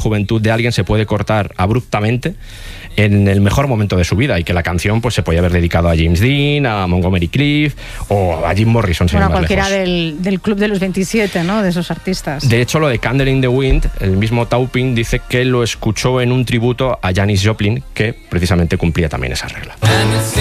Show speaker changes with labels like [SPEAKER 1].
[SPEAKER 1] juventud de alguien se puede cortar abruptamente en el mejor momento de su vida, y que la canción pues se podía haber dedicado a James Dean, a Montgomery Clift o a Jim Morrison.
[SPEAKER 2] Bueno, cualquiera del club de los 27, ¿no? De esos artistas.
[SPEAKER 1] De hecho, lo de Candle in the Wind, el mismo Taupin dice que lo escuchó en un tributo a Janis Joplin, que precisamente cumplía también esa regla.